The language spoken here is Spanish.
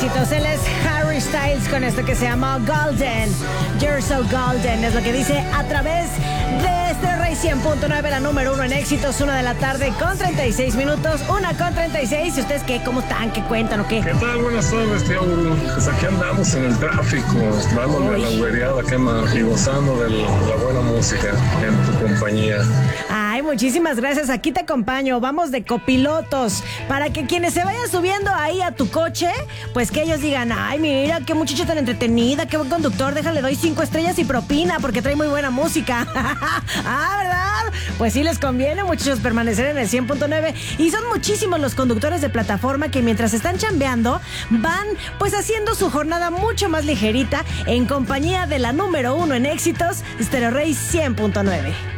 éxitos. Él es Harry Styles con esto que se llama Golden. You're so golden, es lo que dice a través de este Rey 100.9, la número 1 en éxitos. 1 de la tarde con 36 minutos, 1:36. ¿Y ustedes qué? ¿Cómo están? ¿Qué cuentan o qué? ¿Qué tal? Buenas tardes, tío Guru. Pues aquí andamos en el tráfico, dándole la uberiada y gozando de la buena música en tu compañía. Ay, muchísimas gracias. Aquí te acompaño. Vamos de copilotos para que quienes se vayan subiendo ahí a tu coche, pues que ellos digan, ay, mira, qué muchacha tan entretenida, qué buen conductor, déjale, doy 5 estrellas y propina porque trae muy buena música. Ah, ¿verdad? Pues sí les conviene, muchachos, permanecer en el 100.9. Y son muchísimos los conductores de plataforma que mientras están chambeando, van pues haciendo su jornada mucho más ligerita en compañía de la número 1 en éxitos, Stereo Rey 100.9.